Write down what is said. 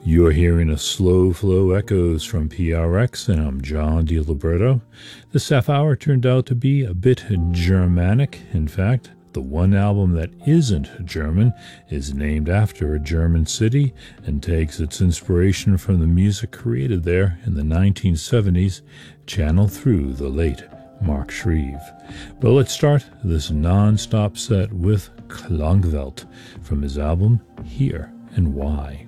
You're hearing a Slow Flow Echoes from PRX, and I'm John DiLiberto. This half hour turned out to be a bit Germanic. In fact, the one album that isn't German is named after a German city and takes its inspiration from the music created there in the 1970s, channeled through the late Mark Shreve. But let's start this non-stop set with Klangwelt from his album Here and Why.